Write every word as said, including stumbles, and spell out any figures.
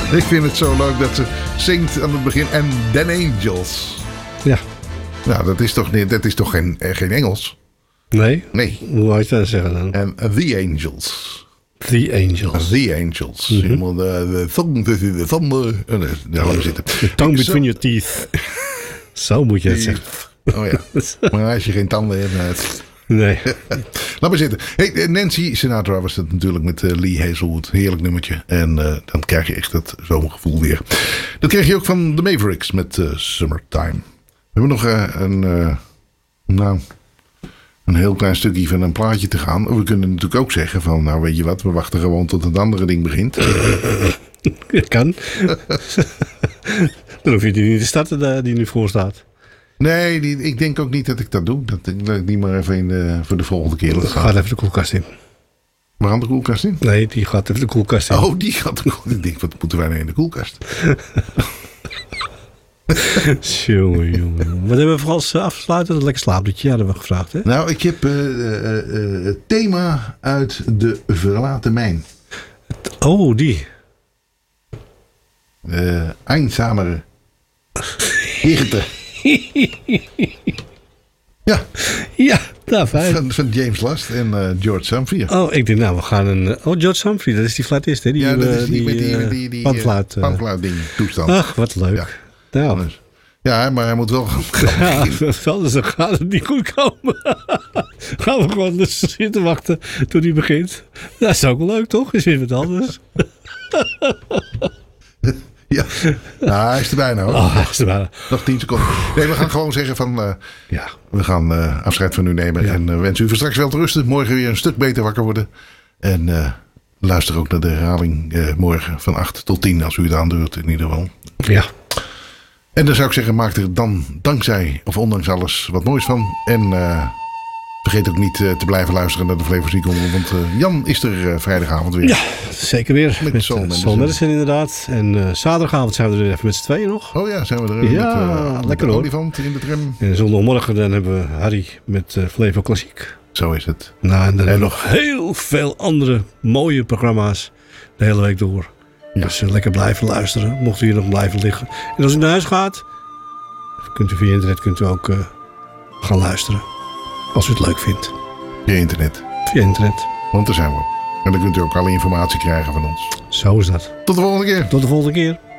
Ik vind het zo leuk dat ze zingt aan het begin. En then Angels. Ja. Nou, dat is toch, niet, dat is toch geen, geen Engels? Nee? Nee. Hoe wou je dat zeggen dan? En The Angels. The Angels. The Angels. Mm-hmm. Helemaal de, de thong tussen de tanden. Oh, nee, daar laten we zitten. The tongue between your teeth. Zo moet je het zeggen. Oh ja. Maar als je geen tanden hebt... Nee. Laat maar zitten. Hey, Nancy Sinatra was het natuurlijk met uh, Lee Hazelwood. Heerlijk nummertje. En uh, dan krijg je echt dat zomergevoel weer. Dat krijg je ook van de Mavericks met uh, Summertime. We hebben nog uh, een... Uh, nou... een heel klein stukje van een plaatje te gaan. We kunnen natuurlijk ook zeggen van... nou weet je wat, we wachten gewoon tot het andere ding begint. Kan. Dan hoef je die niet te starten die nu voor staat. Nee, die, ik denk ook niet dat ik dat doe. Dat ik, dat ik die maar even in de, voor de volgende keer laat gaan. Gaat even de koelkast in. Waar gaan de koelkast in? Nee, die gaat even de koelkast in. Oh, die gaat de koelkast in. Ik denk, wat moeten wij nou in de koelkast? Jongen, jongen. Wat hebben we voor als afsluiten? Dat lekker slaapliedje hadden we gevraagd, hè? Nou, ik heb uh, uh, uh, het thema uit de Verlaten Mijn. Oh, die. Uh, Einsamer. Hirte. Ja. Ja, daar fijn. Van, van James Last en uh, George Humphrey. Oh, ik denk, nou, we gaan een... Oh, George Humphrey, dat is die fluitist, hè? Die, ja, dat is die, die, met die, uh, die, die panfluit. Uh, panfluit ding, toestand. Ach, wat leuk. Ja. Nou. Ja, maar hij moet wel gaan ja, anders gaat het niet goed komen. Gaan we gewoon dus zitten wachten tot hij begint. Dat is ook wel leuk, toch? Is weer wat anders. Ja, nou, hij is er bijna hoor. Oh, hij is er bijna. Nog tien seconden. Nee, we gaan gewoon zeggen van... Uh, ja. We gaan uh, afscheid van u nemen. Ja. En uh, wensen u voor straks wel te rusten. Morgen weer een stuk beter wakker worden. En uh, luister ook naar de herhaling uh, morgen van acht tot tien. Als u het aandurft in ieder geval. Ja. En dan zou ik zeggen, maak er dan dankzij of ondanks alles wat moois van. En uh, vergeet ook niet uh, te blijven luisteren naar de Flevoziek. Want uh, Jan is er uh, vrijdagavond weer. Ja, zeker weer. Met, met Soul Soul Medicine inderdaad. En uh, zaterdagavond zijn we er even met z'n tweeën nog. Oh ja, zijn we er ja, met, uh, lekker met de hoor. olifant in de tram. En zondagmorgen dan hebben we Harry met uh, Flevo Klassiek. Zo is het. Nou, en dan hebben we nog heel veel andere mooie programma's de hele week door. Ja. Dus uh, lekker blijven luisteren, mocht u hier nog blijven liggen. En als u naar huis gaat, kunt u via internet kunt u ook uh, gaan luisteren. Als u het leuk vindt. Via internet. Via internet. Want daar zijn we. En dan kunt u ook alle informatie krijgen van ons. Zo is dat. Tot de volgende keer. Tot de volgende keer.